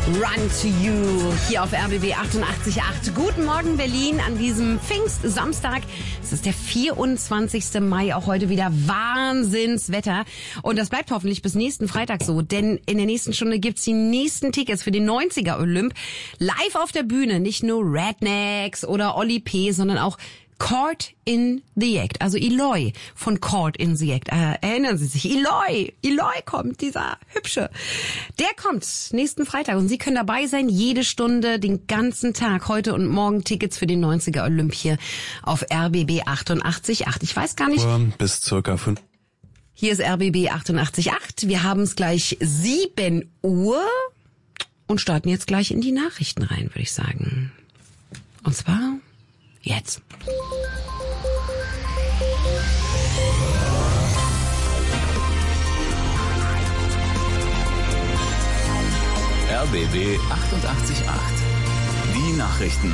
Run to You hier auf RBB 88.8. Guten Morgen Berlin an diesem Pfingstsamstag. Es ist der 24. Mai, auch heute wieder Wahnsinnswetter. Und das bleibt hoffentlich bis nächsten Freitag so, denn in der nächsten Stunde gibt's die nächsten Tickets für den 90er Olymp. Live auf der Bühne, nicht nur Rednecks oder Oli P., sondern auch Caught in the Act, also Eloy von Caught in the Act. Erinnern Sie sich, Eloy kommt, dieser Hübsche. Der kommt nächsten Freitag und Sie können dabei sein, jede Stunde, den ganzen Tag, heute und morgen Tickets für den 90er Olymp hier auf RBB 88.8. Ich weiß gar nicht. Bis circa 5. Hier ist RBB 88.8. Wir haben es gleich 7 Uhr und starten jetzt gleich in die Nachrichten rein, würde ich sagen. Und zwar jetzt. RBB 88.8. Die Nachrichten.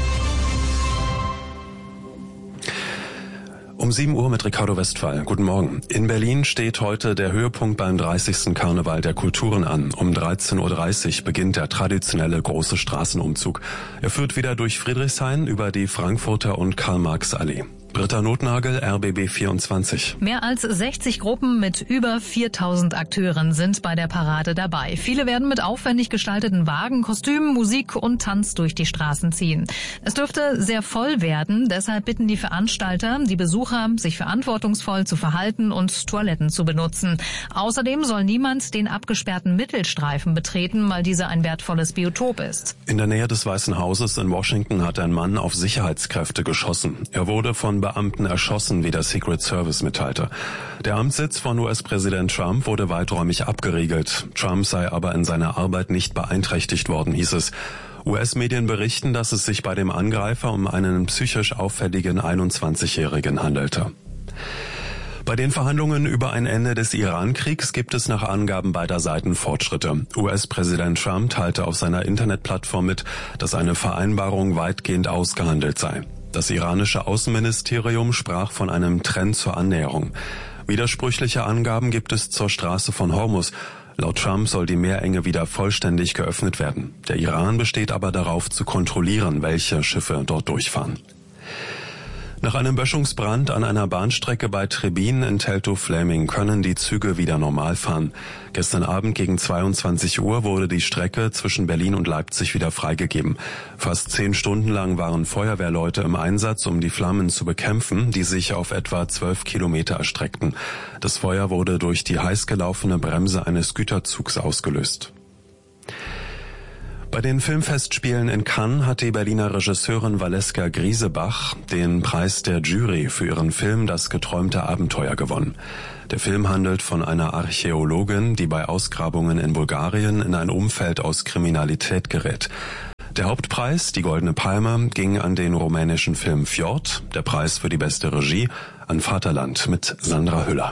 Um 7 Uhr mit Ricardo Westphal. Guten Morgen. In Berlin steht heute der Höhepunkt beim 30. Karneval der Kulturen an. Um 13.30 Uhr beginnt der traditionelle große Straßenumzug. Er führt wieder durch Friedrichshain über die Frankfurter und Karl-Marx-Allee. Britta Notnagel, RBB 24. Mehr als 60 Gruppen mit über 4000 Akteuren sind bei der Parade dabei. Viele werden mit aufwendig gestalteten Wagen, Kostümen, Musik und Tanz durch die Straßen ziehen. Es dürfte sehr voll werden, deshalb bitten die Veranstalter die Besucher, sich verantwortungsvoll zu verhalten und Toiletten zu benutzen. Außerdem soll niemand den abgesperrten Mittelstreifen betreten, weil dieser ein wertvolles Biotop ist. In der Nähe des Weißen Hauses in Washington hat ein Mann auf Sicherheitskräfte geschossen. Er wurde von Beamten erschossen, wie der Secret Service mitteilte. Der Amtssitz von US-Präsident Trump wurde weiträumig abgeriegelt. Trump sei aber in seiner Arbeit nicht beeinträchtigt worden, hieß es. US-Medien berichten, dass es sich bei dem Angreifer um einen psychisch auffälligen 21-Jährigen handelte. Bei den Verhandlungen über ein Ende des Iran-Kriegs gibt es nach Angaben beider Seiten Fortschritte. US-Präsident Trump teilte auf seiner Internetplattform mit, dass eine Vereinbarung weitgehend ausgehandelt sei. Das iranische Außenministerium sprach von einem Trend zur Annäherung. Widersprüchliche Angaben gibt es zur Straße von Hormuz. Laut Trump soll die Meerenge wieder vollständig geöffnet werden. Der Iran besteht aber darauf, zu kontrollieren, welche Schiffe dort durchfahren. Nach einem Böschungsbrand an einer Bahnstrecke bei Trebin in Teltow-Fläming können die Züge wieder normal fahren. Gestern Abend gegen 22 Uhr wurde die Strecke zwischen Berlin und Leipzig wieder freigegeben. Fast 10 Stunden lang waren Feuerwehrleute im Einsatz, um die Flammen zu bekämpfen, die sich auf etwa 12 Kilometer erstreckten. Das Feuer wurde durch die heiß gelaufene Bremse eines Güterzugs ausgelöst. Bei den Filmfestspielen in Cannes hat die Berliner Regisseurin Valeska Griesebach den Preis der Jury für ihren Film Das geträumte Abenteuer gewonnen. Der Film handelt von einer Archäologin, die bei Ausgrabungen in Bulgarien in ein Umfeld aus Kriminalität gerät. Der Hauptpreis, die Goldene Palme, ging an den rumänischen Film Fjord, der Preis für die beste Regie an Vaterland mit Sandra Hüller.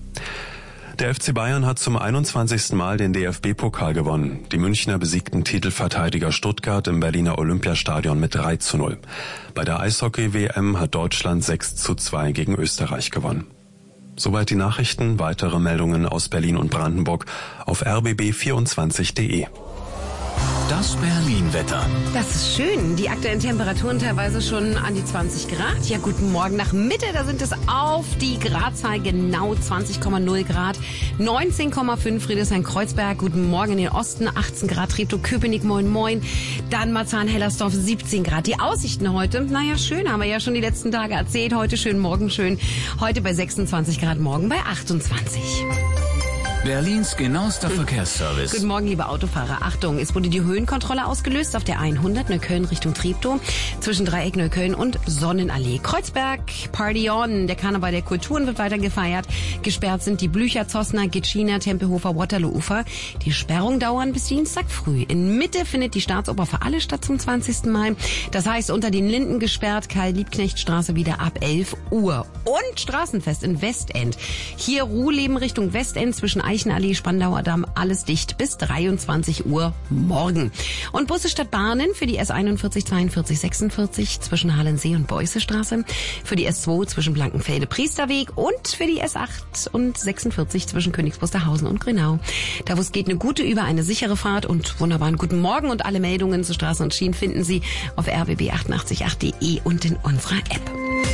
Der FC Bayern hat zum 21. Mal den DFB-Pokal gewonnen. Die Münchner besiegten Titelverteidiger Stuttgart im Berliner Olympiastadion mit 3:0. Bei der Eishockey-WM hat Deutschland 6:2 gegen Österreich gewonnen. Soweit die Nachrichten. Weitere Meldungen aus Berlin und Brandenburg auf rbb24.de. Das Berlin-Wetter. Das ist schön. Die aktuellen Temperaturen teilweise schon an die 20 Grad. Ja, guten Morgen nach Mitte. Da sind es auf die Gradzahl genau 20,0 Grad. 19,5 Friedrichshain-Kreuzberg. Guten Morgen in den Osten. 18 Grad Treptow-Köpenick. Moin, moin. Dann Marzahn-Hellersdorf 17 Grad. Die Aussichten heute, naja, schön. Haben wir ja schon die letzten Tage erzählt. Heute schön, morgen schön. Heute bei 26 Grad, morgen bei 28. Berlins genauester Verkehrsservice. Guten Morgen, liebe Autofahrer. Achtung, es wurde die Höhenkontrolle ausgelöst auf der 100 Neukölln Richtung Treptow zwischen Dreieck Neukölln und Sonnenallee. Kreuzberg, Party on. Der Karneval der Kulturen wird weiter gefeiert. Gesperrt sind die Blücher, Zossner, Gitschiner, Tempelhofer, Waterloo-Ufer. Die Sperrungen dauern bis Dienstag früh. In Mitte findet die Staatsoper für alle statt zum 20. Mai. Das heißt, unter den Linden gesperrt, Karl-Liebknecht-Straße wieder ab 11 Uhr. Und Straßenfest in Westend. Hier Ruhleben Richtung Westend zwischen Eichenallee, Spandauer Damm, alles dicht bis 23 Uhr morgen. Und Busse statt Bahnen für die S41, 42, 46 zwischen Halensee und Beußestraße, für die S2 zwischen Blankenfelde, Priesterweg und für die S8 und 46 zwischen Königs Wusterhausen und Grünau. Da wo es geht, eine gute über eine sichere Fahrt und wunderbaren guten Morgen, und alle Meldungen zu Straßen und Schienen finden Sie auf rbb888.de und in unserer App.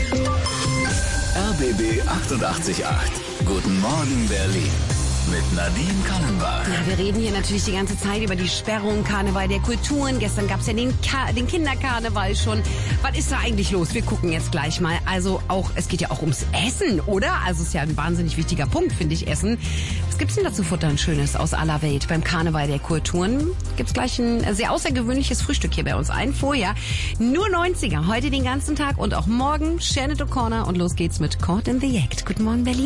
RBB 88.8. Guten Morgen Berlin. Mit Nadine Kallenbach. Ja, wir reden hier natürlich die ganze Zeit über die Sperrung, Karneval der Kulturen. Gestern gab's ja den Kinderkarneval schon. Was ist da eigentlich los? Wir gucken jetzt gleich mal. Also es geht ja auch ums Essen, oder? Also es ist ja ein wahnsinnig wichtiger Punkt, finde ich, Essen. Was gibt's denn da zu futtern Schönes aus aller Welt beim Karneval der Kulturen? Gibt's gleich ein sehr außergewöhnliches Frühstück hier bei uns ein. Vorher nur 90er, heute den ganzen Tag und auch morgen Shannon O'Connor. Und los geht's mit Caught in the Act. Guten Morgen, Berlin.